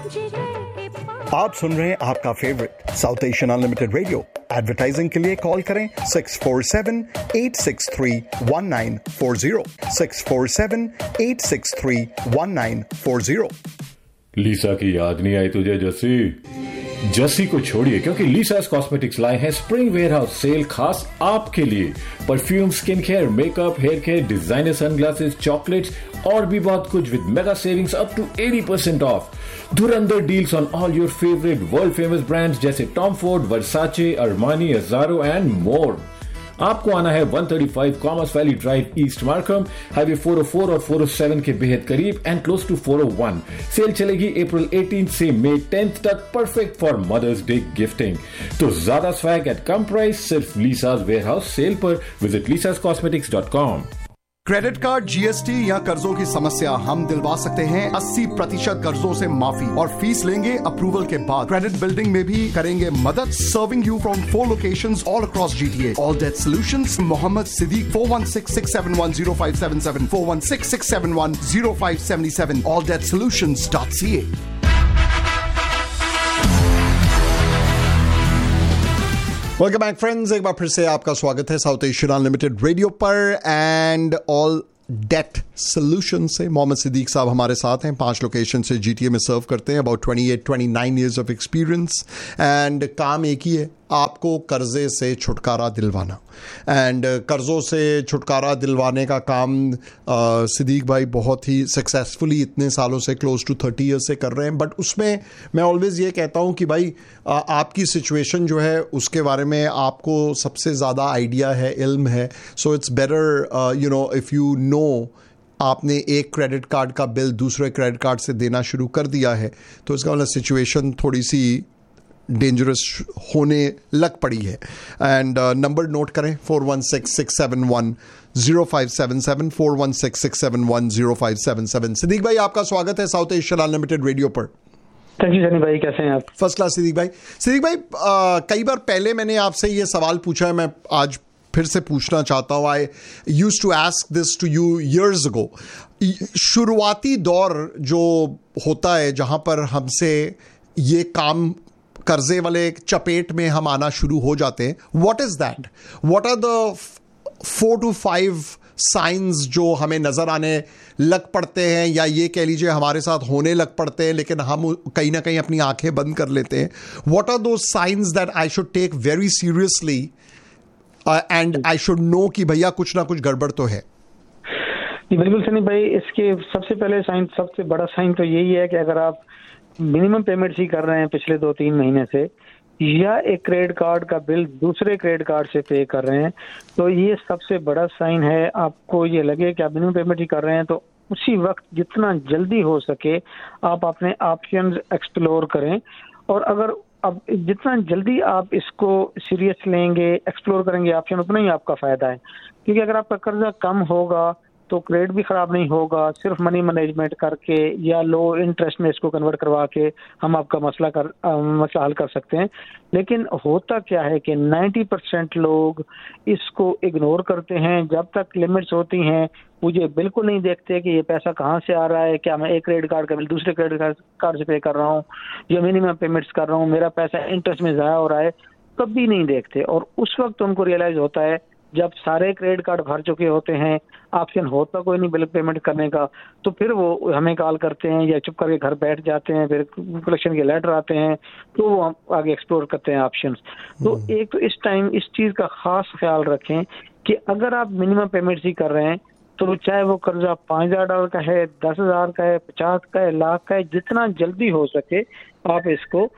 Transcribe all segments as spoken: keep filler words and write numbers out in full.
आप सुन रहे हैं आपका favourite south Asian unlimited radio. Advertising के लिए कॉल करें six four seven eight six three one nine four zero six four seven eight six three one nine four zero. लीसा की याद नहीं आई तुझे जस्सी? जस्सी को छोड़िए, क्योंकि लीसास कॉस्मेटिक्स लाए हैं स्प्रिंग वेयरहाउस सेल खास आपके लिए। Perfume, skin care, makeup, hair care, designer sunglasses, chocolates और भी बहुत कुछ with mega savings up to eighty percent of. Dhurandhar deals on all your favourite world famous brands जैसे Tom Ford, Versace, Armani, अज़ारो and more. आपको आना है one thirty five commerce valley drive, east Markham, highway four O four और four O seven के बेहद करीब and close to four O one. Cell चलेगी अप्रैल eighteenth से मई टेंथ तक, perfect for mothers day gifting. तो ज्यादा स्वैग एट कम price सिर्फ लीसास वेयरहाउस सेल पर। Visit लीसास cosmetics dot com. Credit card, GST या कर्जों की समस्या हम दिलवा सकते हैं अस्सी प्रतिशत कर्जों से माफी और फीस लेंगे अप्रूवल के बाद। क्रेडिट बिल्डिंग में भी करेंगे मदद। Serving you from four locations all across GTA. All that solutions, Mohammad Siddique, four one six six seven one zero five seven seven, four one six six seven one zero five seven seven, all that solutions dot C A. Welcome back friends, एक बार फिर से आपका स्वागत है south Asian unlimited radio पर and all that solution से। मोहम्मद सिद्दीक साहब हमारे साथ हैं, पांच लोकेशन से जीटीए में सर्व करते हैं, about twenty eight twenty nine years of experience and काम एक ही है, आपको कर्जे से छुटकारा दिलवाना। एंड कर्ज़ों से छुटकारा दिलवाने का काम सिद्दीक भाई बहुत ही सक्सेसफुली इतने सालों से, क्लोज टू थर्टी ईयर्स से कर रहे हैं। बट उसमें मैं ऑलवेज़ ये कहता हूँ कि भाई आ, आपकी सिचुएशन जो है उसके बारे में आपको सबसे ज़्यादा आइडिया है, इल्म है। So it's better you know if you know आपने एक क्रेडिट कार्ड का बिल दूसरे क्रेडिट कार्ड से देना शुरू कर दिया है तो इसका मतलब सिचुएशन थोड़ी सी डेंजरस होने लग पड़ी है। एंड नंबर नोट करें, four one six six seven one zero five seven seven, four one six six seven one zero five seven seven. Siddique भाई आपका स्वागत है साउथ एशियन अनलिमिटेड रेडियो पर। थैंक यू सनी भाई, कैसे हैं आप? फर्स्ट क्लास सिद्दीक भाई। सिद्दीक भाई आ, कई बार पहले मैंने आपसे ये सवाल पूछा है, मैं आज फिर से पूछना चाहता हूँ। I used to ask this to you years ago. शुरुआती दौर जो होता है जहाँ पर हमसे ये काम कर्जे वाले चपेट में हम आना शुरू हो जाते हैं, what is that? What are the four to five science जो हमें नजर आने लग पड़ते हैं, या ये कह लीजिए हमारे साथ होने लग पड़ते हैं लेकिन हम कहीं ना कहीं अपनी आंखें बंद कर लेते हैं? व्हाट आर दो science that I should take very seriously and I should know कि भैया कुछ ना कुछ गड़बड़ तो है? बिल्कुल सनी भाई, इसके सबसे पहले साइन, सबसे बड़ा साइन तो यही है कि अगर आप मिनिमम पेमेंट्स ही कर रहे हैं पिछले दो तीन महीने से, या एक क्रेडिट कार्ड का बिल दूसरे क्रेडिट कार्ड से पे कर रहे हैं, तो ये सबसे बड़ा साइन है। आपको ये लगे कि आप मिनिमम पेमेंट ही कर रहे हैं तो उसी वक्त जितना जल्दी हो सके आप अपने ऑप्शंस एक्सप्लोर करें। और अगर अब जितना जल्दी आप इसको सीरियस लेंगे, एक्सप्लोर करेंगे ऑप्शन, उतना ही आपका फायदा है। क्योंकि अगर आपका कर्जा कम होगा तो क्रेडिट भी खराब नहीं होगा। सिर्फ मनी मैनेजमेंट करके या लो इंटरेस्ट में इसको कन्वर्ट करवा के हम आपका मसला कर आ, मसला हल कर सकते हैं। लेकिन होता क्या है कि नब्बे परसेंट लोग इसको इग्नोर करते हैं। जब तक लिमिट्स होती हैं मुझे बिल्कुल नहीं देखते कि ये पैसा कहाँ से आ रहा है, क्या मैं एक क्रेडिट कार्ड का बिल दूसरे क्रेडिट कार्ड से पे कर रहा हूँ या मिनिमम पेमेंट्स कर रहा हूँ, मेरा पैसा इंटरेस्ट में ज़ाया हो रहा है, कभी नहीं देखते। और उस वक्त उनको रियलाइज होता है जब सारे क्रेडिट कार्ड भर चुके होते हैं, ऑप्शन होता कोई नहीं बिल पेमेंट करने का, तो फिर वो हमें कॉल करते हैं या चुप करके घर बैठ जाते हैं। फिर कलेक्शन के लेटर आते हैं तो वो हम आगे एक्सप्लोर करते हैं ऑप्शंस। तो एक तो इस टाइम इस चीज़ का खास ख्याल रखें कि अगर आप मिनिमम पेमेंट्स ही कर रहे हैं तो चाहे वो कर्जा पाँच हजार डॉलर का है, दस हजार का है, पचास का है, लाख का है, जितना जल्दी हो सके आप इसको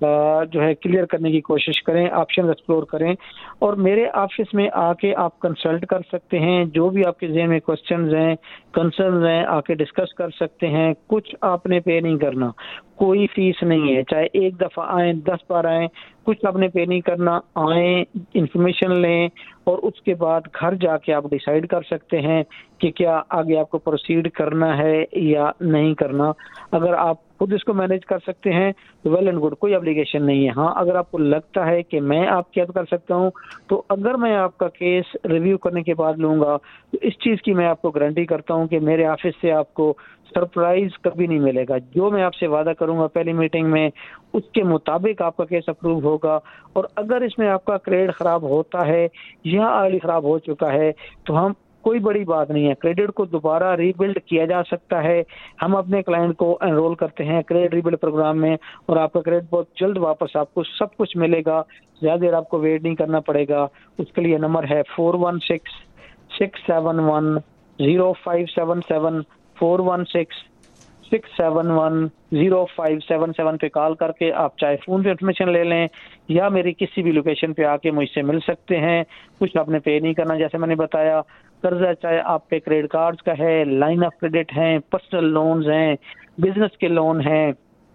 जो है क्लियर करने की कोशिश करें, ऑप्शन एक्सप्लोर करें। और मेरे ऑफिस में आके आप कंसल्ट कर सकते हैं, जो भी आपके ज़हन में क्वेश्चंस हैं, कंसर्न्स हैं, आके डिस्कस कर सकते हैं। कुछ आपने पे नहीं करना, कोई फीस नहीं है, चाहे एक दफ़ा आए दस बार आए, कुछ आपने पे नहीं करना। आए, इंफॉर्मेशन लें और उसके बाद घर जाके आप डिसाइड कर सकते हैं कि क्या आगे आपको प्रोसीड करना है या नहीं करना। अगर आप खुद इसको मैनेज कर सकते हैं तो वेल एंड गुड, कोई ऑब्लिगेशन नहीं है। हाँ, अगर आपको लगता है कि मैं आपकी हेल्प कर सकता हूँ तो अगर मैं आपका केस रिव्यू करने के बाद लूँगा तो इस चीज़ की मैं आपको गारंटी करता हूँ कि मेरे ऑफिस से आपको सरप्राइज कभी नहीं मिलेगा। जो मैं आपसे वादा करूंगा पहली मीटिंग में, उसके मुताबिक आपका केस अप्रूव होगा। और अगर इसमें आपका क्रेडिट खराब होता है या ऑलरेडी खराब हो चुका है तो हम कोई बड़ी बात नहीं है, क्रेडिट को दोबारा रीबिल्ड किया जा सकता है। हम अपने क्लाइंट को एनरोल करते हैं क्रेडिट रीबिल्ड प्रोग्राम में और आपका क्रेडिट बहुत जल्द वापस आपको सब कुछ मिलेगा, ज्यादा देर आपको वेट नहीं करना पड़ेगा। उसके लिए नंबर है four one six six seven one zero five seven seven, four one six six seven one zero five seven seven पे कॉल करके आप चाहे फोन पे इन्फॉर्मेशन ले लें या मेरी किसी भी लोकेशन पे आके मुझसे मिल सकते हैं। कुछ आपने पे नहीं करना, जैसे मैंने बताया। कर्जा चाहे आप पे क्रेडिट कार्ड्स का है, लाइन ऑफ क्रेडिट है, पर्सनल लोन्स हैं, बिजनेस के लोन हैं,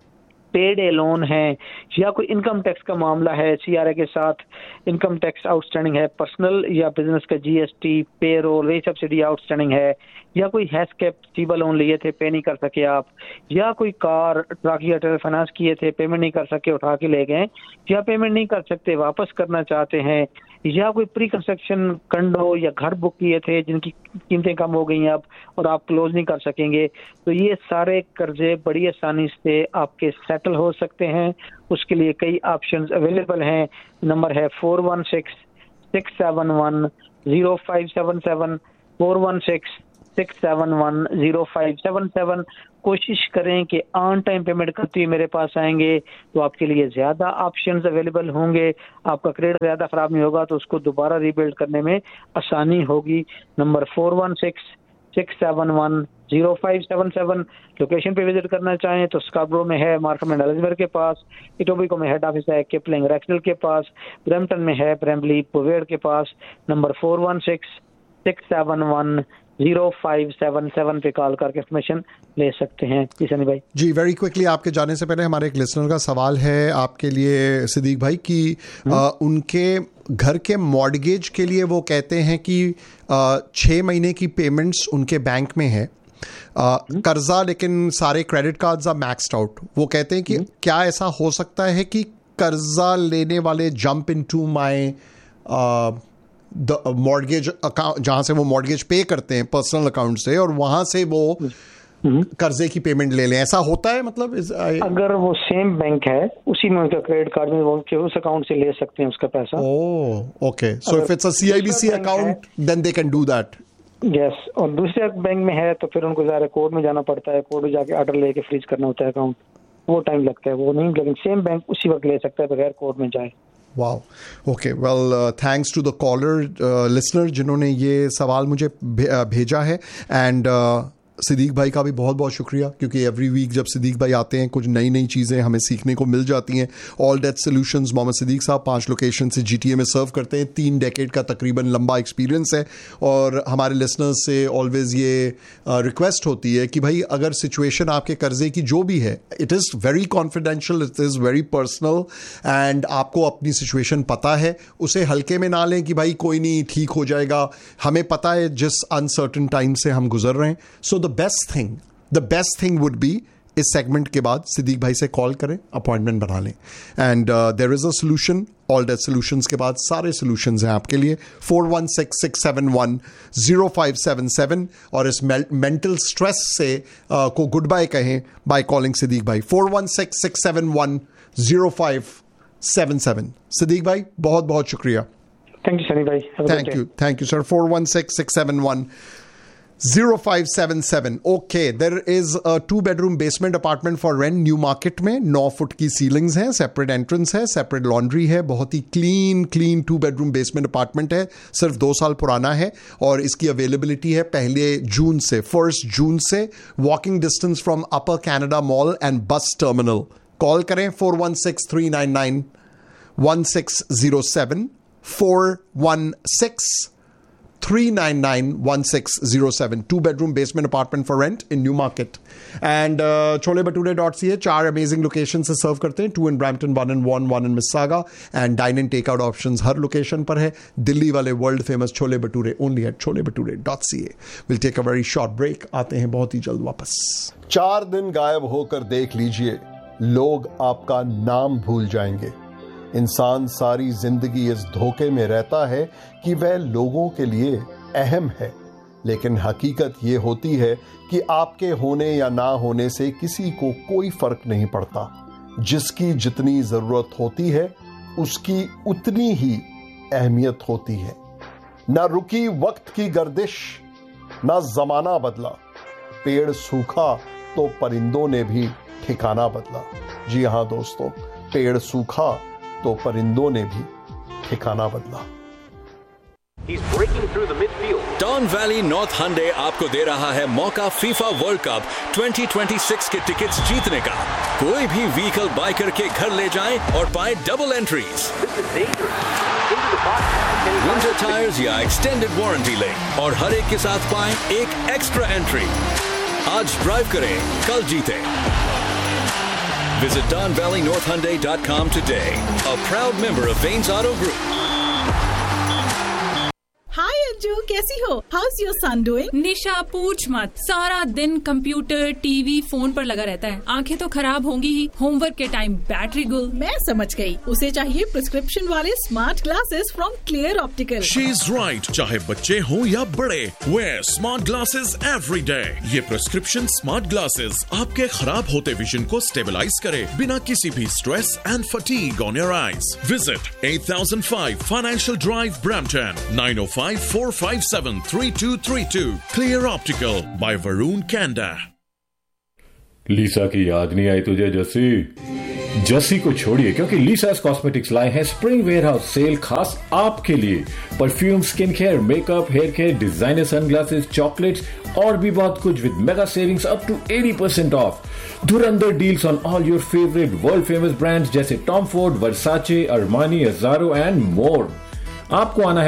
पेड ए लोन है, या कोई इनकम टैक्स का मामला है, सीआरए के साथ इनकम टैक्स आउटस्टैंडिंग है, पर्सनल या बिजनेस का जीएसटी, पेरोल, वे सब्सिडी आउटस्टैंडिंग है, या कोई हैस्केप सीबा लोन लिए थे पे नहीं कर सके आप, या कोई कार ट्रक या ट्रेलर फाइनेंस किए थे पेमेंट नहीं कर सके उठा के ले गए, या पेमेंट नहीं कर सकते वापस करना चाहते हैं, या कोई प्री कंस्ट्रक्शन कंडो या घर बुक किए थे जिनकी कीमतें कम हो गई अब और आप क्लोज नहीं कर सकेंगे, तो ये सारे कर्जे बड़ी आसानी से आपके सेटल हो सकते हैं। उसके लिए कई ऑप्शंस अवेलेबल हैं। नंबर है four one six six seven one zero five seven seven, four one six six seven one zero five seven seven. कोशिश करें कि ऑन टाइम पेमेंट करते हुए मेरे पास आएंगे तो आपके लिए ज्यादा ऑप्शंस अवेलेबल होंगे। आपका क्रेडिट ज्यादा खराब नहीं होगा तो उसको दोबारा रीबिल्ड करने में आसानी होगी। Number four one six six seven one zero five seven seven. Location पे विजिट करना चाहें तो स्कार्बरो में है मार्कम एंड एलिसबर्ग के पास, इटोबिको में हेड ऑफिस है किपलिंग रैक्सडल के पास, ब्रैम्पटन में है ब्रेम्बली पोवेड के पास। Number four one six six seven one zero five seven seven पे कॉल करके इन्फॉर्मेशन ले सकते हैं। जी सनी भाई। जी वेरी क्विकली, आपके जाने से पहले हमारे एक लिसनर का सवाल है आपके लिए सिद्दीक भाई कि आ, उनके घर के मॉर्गेज के लिए वो कहते हैं कि छः महीने की पेमेंट्स उनके बैंक में है, आ, कर्जा लेकिन सारे credit cards are maxed out. वो कहते हैं कि क्या ऐसा हो सकता है कि कर्जा लेने वाले jump into my the mortgage account, जहां से वो मॉर्गेज पे करते हैं पर्सनल अकाउंट से, और वहां से वो कर्जे की पेमेंट ले लें, ऐसा होता है? मतलब इस, I... अगर वो सेम बैंक है उसी में उनका क्रेडिट कार्ड में वो उस अकाउंट से ले सकते हैं उसका पैसा। Oh okay, so if it's a सीआईबीसी account then they can do that. Yes, और दूसरे बैंक में है तो फिर उनको ज़रा कोर्ट में जाना पड़ता है, कोर्ट में जाके ऑर्डर लेके फ्रीज करना होता है अकाउंट, वो टाइम लगता है। वो नहीं, लेकिन सेम बैंक उसी वक्त ले सकता है बगैर कोर्ट में जाए। Wow, okay, well thanks to the collar listener जिन्होंने ये सवाल मुझे भेजा है, एंड सिद्दीक भाई का भी बहुत बहुत शुक्रिया, क्योंकि एवरी वीक जब सिद्दीक भाई आते हैं कुछ नई नई चीज़ें हमें सीखने को मिल जाती हैं। All that solutions, Mohammad Siddique साहब पांच लोकेशन से जीटीए में सर्व करते हैं, तीन डेकेड का तकरीबन लंबा एक्सपीरियंस है, और हमारे लिसनर्स से ऑलवेज ये रिक्वेस्ट होती है कि भाई अगर सिचुएशन आपके कर्जे की जो भी है, it is very confidential, it is very personal, and आपको अपनी सिचुएशन पता है, उसे हल्के में ना लें कि भाई कोई नहीं ठीक हो जाएगा। हमें पता है जिस अनसर्टन टाइम से हम गुजर रहे हैं। So the best thing the best thing would be इस सेगमेंट के बाद सिद्दीक भाई से कॉल करें, अपॉइंटमेंट बना लें, and there is a solution. All that solutions के बाद सारे सोल्यूशंस हैं आपके लिए। Four one six six seven one zero five seven seven, और इस मेंटल स्ट्रेस से uh, को गुड बाय कहें बाय कॉलिंग सिद्दीक भाई। Four one six six seven one zero five seven seven. Siddique भाई बहुत बहुत शुक्रिया। थैंक यू सनी भाई। Thank you thank you sir. Four one six six seven one zero five seven seven. Okay, there is a two bedroom basement apartment for rent new market में। नौ foot की ceilings हैं, separate entrance है, separate laundry है, बहुत ही clean clean two bedroom basement apartment है, सिर्फ दो साल पुराना है, और इसकी अवेलेबिलिटी है पहले जून से, फर्स्ट जून से। Walking distance from upper Canada mall and bus terminal. Call करें four one six three nine nine one six zero seven, four one six three nine nine one six zero seven. Two bedroom basement apartment for rent in Newmarket. And uh, chole bhature dot c a, चार amazing location से सर्व करते हैं। To in Brampton, one in one, one in मिस्सागा, and dine and take out options her location पर है। दिल्ली वाले world famous chole bhature only eight chole bhature dot C A. Will take a very short break, आते हैं बहुत ही जल्द वापस। चार दिन गायब होकर देख लीजिए, लोग आपका नाम भूल जाएंगे। इंसान सारी जिंदगी इस धोखे में रहता है कि वह लोगों के लिए अहम है, लेकिन हकीकत ये होती है कि आपके होने या ना होने से किसी को कोई फर्क नहीं पड़ता। जिसकी जितनी जरूरत होती है उसकी उतनी ही अहमियत होती है। ना रुकी वक्त की गर्दिश, ना जमाना बदला, पेड़ सूखा तो परिंदों ने भी ठिकाना बदला। जी हां दोस्तों, पेड़ सूखा तो परिंदों ने भी ठिकाना बदला। He's breaking through the midfield. Don Valley North Hyundai आपको दे रहा है मौका FIFA world cup twenty twenty-six के टिकट्स जीतने का। कोई भी व्हीकल बाय करके घर ले जाएं और पाएं डबल एंट्रीज। विंटर टायर्स या एक्सटेंडेड वारंटी लें और हर एक के साथ पाएं एक एक्स्ट्रा एंट्री। आज ड्राइव करें, कल जीतें। Visit don valley north hyundai dot com today. A proud member of Vanes Auto Group. हाय अंजू, कैसी हो? House your son doing? निशा पूछ मत, सारा दिन कंप्यूटर टीवी फोन पर लगा रहता है। आंखें तो खराब होंगी ही, होमवर्क के टाइम बैटरी गुल। मैं समझ गई, उसे चाहिए प्रिस्क्रिप्शन वाले smart glasses from clear optical. She is right, चाहे बच्चे हों या बड़े, where smart glasses every day. ये प्रिस्क्रिप्शन स्मार्ट ग्लासेस आपके खराब होते विजन को स्टेबलाइज करे बिना किसी भी stress and fatigue on your eyes. Visit eight thousand five Financial Drive, Brampton, nine oh five four five seven three two three two. Clear Optical by Varun Kanda. लीसा की याद नहीं आई तुझे जस्सी? जस्सी को छोड़िए, क्योंकि लीसास कॉस्मेटिक्स लाए हैं स्प्रिंग वेयरहाउस सेल खास आपके लिए। Perfume, skin care, makeup, hair care, designer sunglasses, chocolates और भी बहुत कुछ with mega savings up to eighty percent of. Dhurandhar deals on all your favourite world famous brands जैसे Tom Ford, Versace, Armani, अजारो and more. आपको आना है